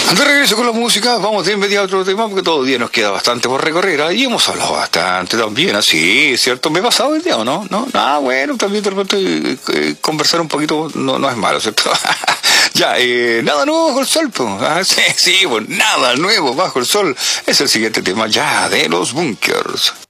De regreso con la música, vamos de inmediato a otro tema porque todavía nos queda bastante por recorrer. Ahí hemos hablado bastante también, así, ¿cierto? ¿Me he pasado el día o no? ¿No? Ah, bueno, también de repente conversar un poquito no es malo, ¿cierto? Ya, nada nuevo bajo el sol, pues. Ah, sí, pues nada nuevo bajo el sol. Es el siguiente tema ya de los Bunkers.